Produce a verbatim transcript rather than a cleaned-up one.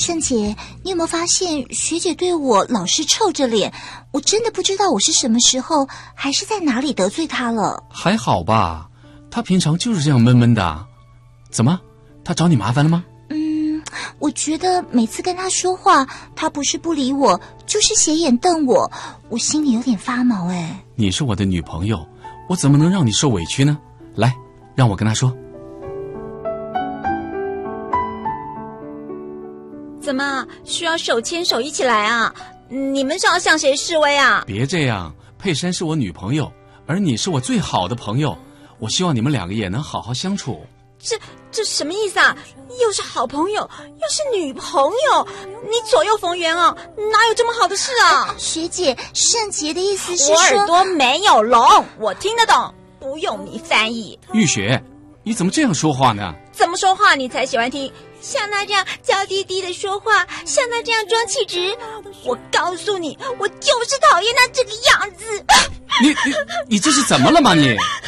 圣杰，你有没有发现学姐对我老是臭着脸？我真的不知道我是什么时候还是在哪里得罪她了。 还好吧，她平常就是这样闷闷的。怎么，她找你麻烦了吗？ 嗯，我觉得每次跟她说话，她不是不理我，就是斜眼瞪我，我心里有点发毛哎。 你是我的女朋友，我怎么能让你受委屈呢？来，让我跟她说。 怎么需要手牵手一起来啊？你们是要向谁示威啊？ 别这样，佩珊是我女朋友，而你是我最好的朋友，我希望你们两个也能好好相处。 这这什么意思啊？又是好朋友，又是女朋友，你左右逢源啊？哪有这么好的事啊？ 学姐，圣杰的意思是说， 我耳朵没有聋，我听得懂，不用你翻译。 玉雪，你怎么这样说话呢？ 怎么说话你才喜欢听？像他这样娇滴滴的说话，像他这样装气质，我告诉你，我就是讨厌他这个样子。 你你你这是怎么了吗你？